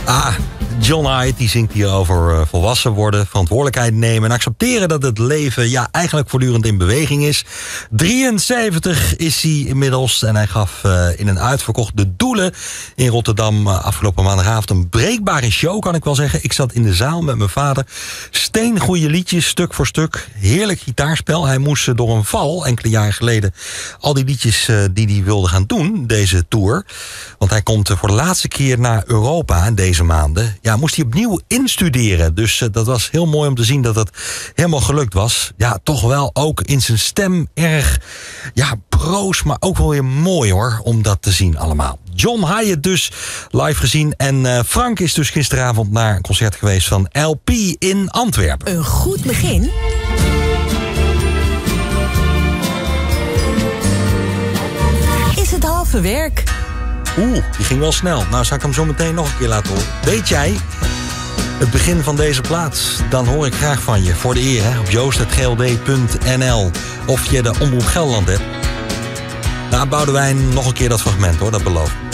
John Haidt die zingt hier over volwassen worden, verantwoordelijkheid nemen en accepteren dat het leven eigenlijk voortdurend in beweging is. 73 is hij inmiddels en hij gaf in een uitverkocht De Doelen in Rotterdam afgelopen maandagavond een breekbare show, kan ik wel zeggen. Ik zat in de zaal met mijn vader. Steengoeie liedjes, stuk voor stuk. Heerlijk gitaarspel. Hij moest door een val enkele jaren geleden al die liedjes die hij wilde gaan doen, deze tour. Want hij komt voor de laatste keer naar Europa deze maanden. Ja, moest hij opnieuw instuderen. Dus dat was heel mooi om te zien dat het helemaal gelukt was. Ja, toch wel ook in zijn stem erg broos, maar ook wel weer mooi hoor, om dat te zien allemaal. John Haidt dus live gezien. En Frank is dus gisteravond naar een concert geweest van LP in Antwerpen. Een goed begin is het halve werk. Die ging wel snel. Nou, zal ik hem zo meteen nog een keer laten horen. Weet jij het begin van deze plaats? Dan hoor ik graag van je. Voor de eer, hè, op joost.gld.nl. Of je de Omroep Gelderland hebt. Nou, Boudewijn, nog een keer dat fragment hoor, dat beloof ik.